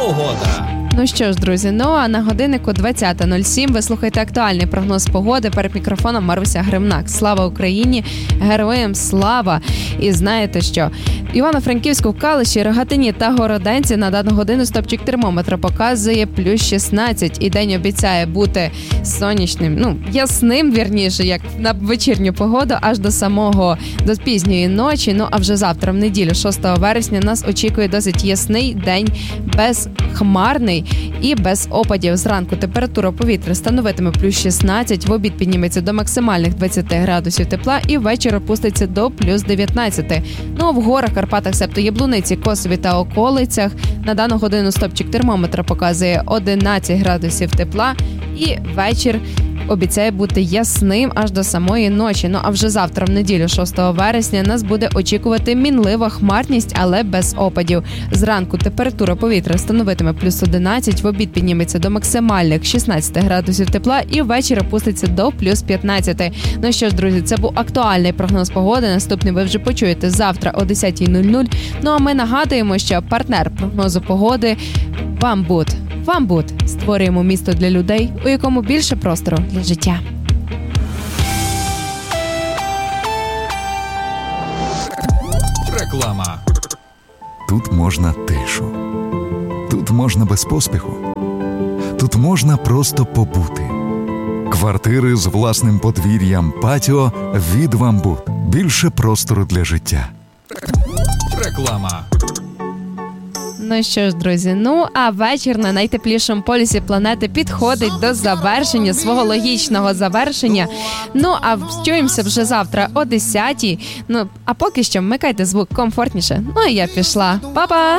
погода. Ну що ж, друзі, а на годиннику 20:07 ви слухаєте актуальний прогноз погоди. Перед мікрофоном Маруся Гримнак. Слава Україні! Героям слава! І знаєте що? В Івано-Франківську, в Калуші, Рогатині та Городенці на дану годину стопчик термометра показує плюс 16. І день обіцяє бути сонячним, ясним, вірніше, як на вечірню погоду, аж до пізньої ночі. А вже завтра, в неділю, 6 вересня, нас очікує досить ясний день, безхмарний і без опадів. Зранку температура повітря становитиме плюс 16, в обід підніметься до максимальних 20 градусів тепла і ввечері опуститься до плюс 19. А в горах, Карпатах, себто Яблуниці, Косові та околицях на дану годину стопчик термометра показує 11 градусів тепла і вечір обіцяє бути ясним аж до самої ночі. А вже завтра, в неділю, 6 вересня, нас буде очікувати мінлива хмарність, але без опадів. Зранку температура повітря становитиме плюс 11, в обід підніметься до максимальних 16 градусів тепла і ввечері опуститься до плюс 15. Ну що ж, друзі, це був актуальний прогноз погоди. Наступний ви вже почуєте завтра о 10:00. А ми нагадуємо, що партнер прогнозу погоди – Бамбут. Бамбут. Створюємо місто для людей, у якому більше простору для життя. Реклама. Тут можна тишу. Тут можна без поспіху. Тут можна просто побути. Квартири з власним подвір'ям, патіо від Бамбут. Більше простору для життя. Реклама. Ну що ж, друзі, а вечір на найтеплішому полюсі планети підходить до завершення, свого логічного завершення. А чуємося вже завтра о 10:00. А поки що вмикайте звук комфортніше. І я пішла. Па-па!